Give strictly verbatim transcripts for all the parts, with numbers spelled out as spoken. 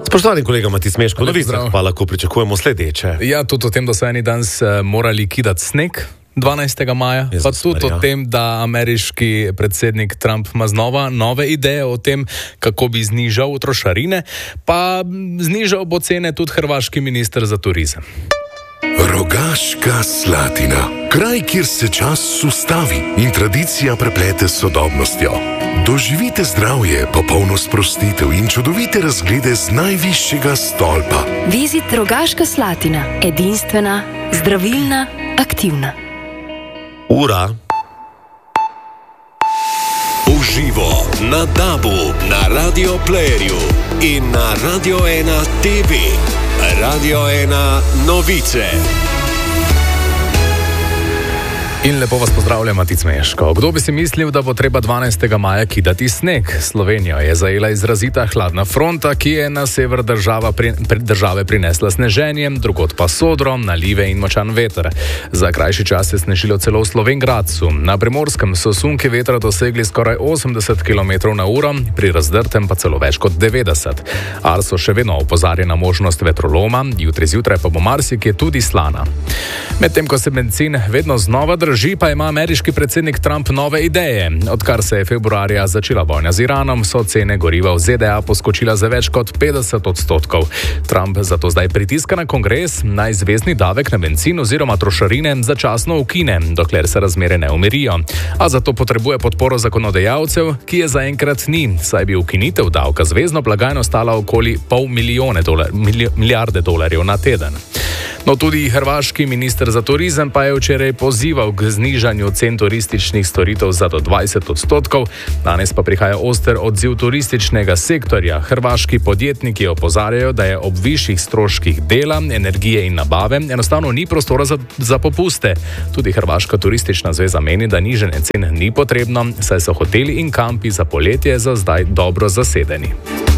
Spoštovani kolega Matic Meško, novicah pa lahko pričakujemo sledeče. Ja, tudi o tem, da so eni danes morali kidati sneg dvanajstega maja, Jezus, pa tudi Marija. O tem, da ameriški predsednik Trump ima znova nove ideje o tem, kako bi znižal trošarine, pa znižal bo cene tudi hrvaški minister za turizem. Rogaška Slatina. Kraj, kjer se čas ustavi in tradicija preplete s sodobnostjo. Doživite zdravje, popolno sprostitev in čudovite razglede z najvišjega stolpa. Vizit Rogaška Slatina. Edinstvena, zdravilna, aktivna. Ura. Uživo na Dabu, na Radio Playerju in na Radio ena T V. Radio ena novice. In lepo vas pozdravljam, Matic Meško. Kdo bi si mislil, da bo treba dvanajstega maja kidati sneg? Slovenijo je zajela izrazita hladna fronta, ki je na sever država pri, pri, države prinesla sneženje, drugod pa sodro, nalive in močan veter. Za krajši čas je snežilo celo v Slovenj Gradcu. Na Primorskem so sunki vetra dosegli skoraj osemdeset kilometrov na uro, pri Razdrtem pa celo več kot devetdeset. Arso še vedno opozarja na možnost vetroloma, jutri zjutraj pa bo marsikje tudi slana. Medtem ko se bencin vedno znova drži, pa ima ameriški predsednik Trump nove ideje. Odkar se je februarja začela vojna z Iranom, so cene goriva v Z D A poskočila za več kot petdeset odstotkov. Trump zato zdaj pritiska na kongres, naj zvezni davek na bencin oziroma trošarine začasno ukine, dokler se razmere ne umirijo. A zato potrebuje podporo zakonodajalcev, ki je zaenkrat ni, saj bi ukinitev davka zvezno blagajno stala okoli pol milijone dolar, milj, milijarde dolarjev na teden. No, tudi hrvaški minister za turizem pa je včeraj pozival k znižanju cen turističnih storitev za do dvajset odstotkov. Danes pa prihaja oster odziv turističnega sektorja. Hrvaški podjetniki opozarjajo, da je ob višjih stroških dela, energije in nabave enostavno ni prostora za, za popuste. Tudi Hrvaška turistična zveza meni, da nižanje cen ni potrebno, saj so hoteli in kampi za poletje za zdaj dobro zasedeni.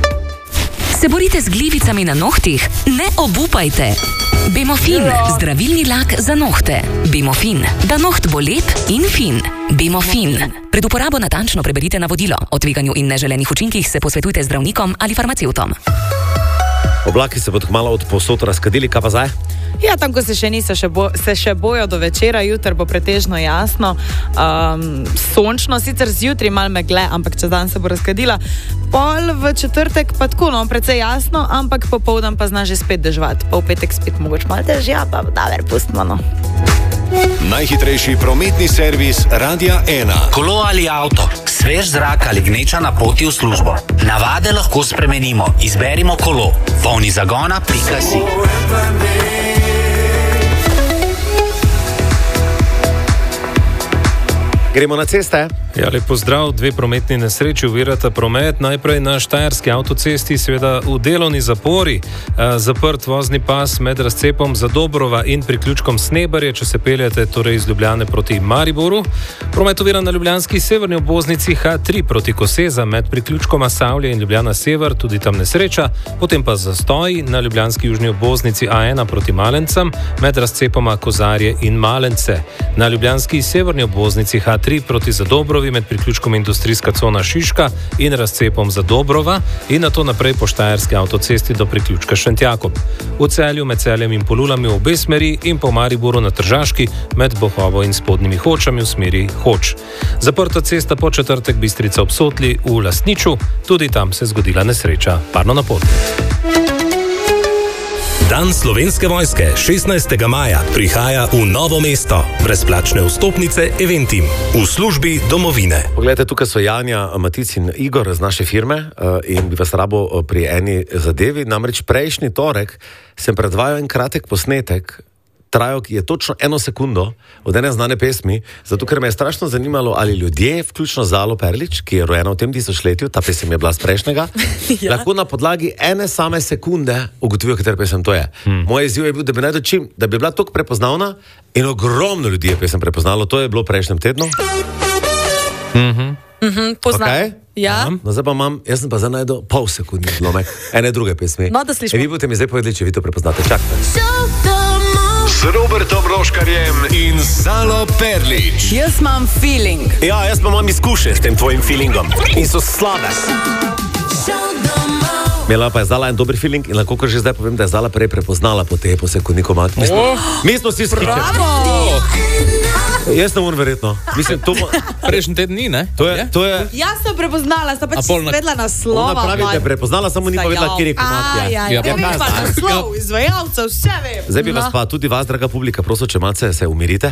Se borite z glivicami na nohtih? Ne obupajte! Bemofin, zdravilni lak za nohte. Bemofin, da noht bo lep in fin. Bemofin. Pred uporabo natančno preberite navodilo. O tveganju in neželenih učinkih se posvetujte z zdravnikom ali farmacevtom. Oblaki se bodo kmalu od povsod razkadili, kaj pa zdaj? Ja, tam, ko se še niso, še bo, se še bojo do večera, jutri bo pretežno jasno, um, sončno, sicer zjutri malo megle, ampak čez dan se bo razkadila. Pol v četrtek pa tako, no, precej jasno, ampak popoldan pa zna že spet dežvati. Pa v petek spet mogoče malo dežja, pa da ver pustimo, no. Najhitrejši prometni servis Radia ena. Kolo ali avto, svež zrak ali gneča na poti v službo. Navade lahko spremenimo. Izberimo kolo. Polni zagona pika si. Gremo na ceste. Ja, lep pozdrav. Dve prometni nesreči ovirata promet. Najprej na štajerski avtocesti, seveda v delovni zapori. Zaprt vozni pas med razcepom Zadobrova in priključkom Snebarje, če se peljete torej iz Ljubljane proti Mariboru. Promet ovira na ljubljanski severni obvoznici H tri proti Koseza med priključkoma Savlje in Ljubljana sever, tudi tam nesreča. Potem pa zastoj na ljubljanski južni obvoznici A ena proti Malencem med razcepoma Kozarje in Malence. Na ljubljanski severni obvoznici H tri proti Zadobrovi med priključkom industrijska cona Šiška in razcepom Zadobrova in nato naprej po štajerski avtocesti do priključka Šentjakob. V Celju med Celjem in Polulami v obe smeri in po Mariboru na Tržaški med Bohovo in Spodnjimi Hočami v smeri Hoč. Zaprta cesta po četrtek Bistrica ob Sotli v Lastniču, tudi tam se je zgodila nesreča. Parno na pot. Dan Slovenske vojske šestnajstega maja prihaja v Novo mesto. Brezplačne vstopnice Eventim v službi domovine. Poglejte, tukaj so Janja, Matic in Igor z naše firme in bi vas rabo pri eni zadevi. Namreč prejšnji torek sem predvajal en kratek posnetek, trajal je točno eno sekundo od ene znane pesmi, zato ker me je strašno zanimalo, ali ljudje, vključno Zalo Perlič, ki je rojena v tem tisočletju, ta pesem je bila z prejšnjega, ja. lahko na podlagi ene same sekunde ugotovijo, katera pesem to je. Hmm. Moj izziv je bil, da bi najdel čim, da bi bila toliko prepoznavna in ogromno ljudi je pesem prepoznalo. To je bilo v prejšnjem tednu. Mhm. Mhm, poznam. Okay. Ja. No, zdaj pa imam, jaz sem pa zdaj najdel pol sekundni zlomek ene druge pesmi. No, da slišimo. E, vi boste mi zdaj povedali, če vi to prepoznate. Čakajte. Z Robertom Roškarjem in Zalo Perlič. Jaz imam feeling. Ja, jaz pa imam izkušnje s tem tvojim feelingom. In so slabe. Imela pa je Zala en dober feeling in lahko že zdaj povem, da je Zala prej prepoznala po tej posekuni komat. Mi smo, mi smo si skičali. Jaz ne moram verjetno. Mislim, to mo... Prejšnji teden ni, ne? To je, to je... Jaz sem prepoznala, sem pač na... vedela naslova. Ona pravi, da je prepoznala, samo ni povedala, kjer je komat. Ja, ja, ja. Ja, ja, pa naslov, izvajalcev, vse vem. Zdaj bi vas pa tudi vas, draga publika, prosil, če malce se umirite.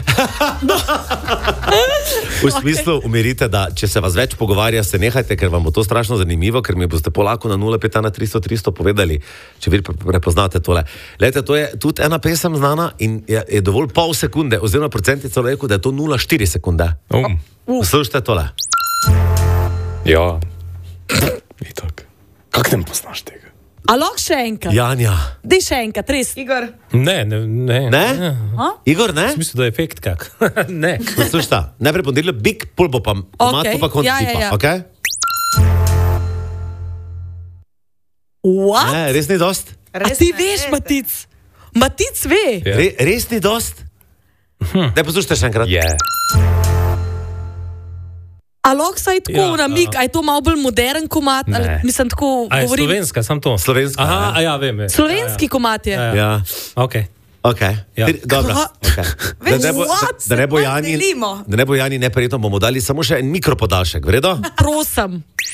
V smislu umirite, da če se vas več pogovarja, se nehajte, ker vam bo to strašno zanimivo, ker mi boste polako na nula pet na tristo tristo povedali, če vi prepoznate tole. Lejte, to je tudi ena pesem znana in je, je dovolj pol sekunde, oziroma procentico rekel, da je to nula štiri sekunde. Um. Slušajte tole. Ja. Itak. Kako ne poznaš tega? A lahko še enkrat? Janja. Dej še enkrat, res. Igor. Ne, ne, ne. Ne? Ja. Igor, ne? Smisel, da je efekt kak. Ne. Slušajte, najprej podelil big pulbo pa komat, Okay. pa konc Ja, ja, tipa, ja. okej? What? Ne, res ni dost? A ti veš, Matic? Matic ve. Ja. Re, res ni dost? Hm. Ne, poslušajte še enkrat. Je. A lahko saj tako Ja, namig, a je to malo bolj modern komat, ali Ne. mislim tako A je govorim. slovenska, sam to? Slovenska, Aha, ne? a ja, vem. je. Slovenski komat je. Ja, ja. Ja, Ok. ok. Ja. Tri- Dobro, Kva- ok. Da ne bo, da, What? da ne bo Se Jani, delimo. da ne bo Jani neprijetno, bomo dali samo še en mikropodaljšek, vredo? Prosim.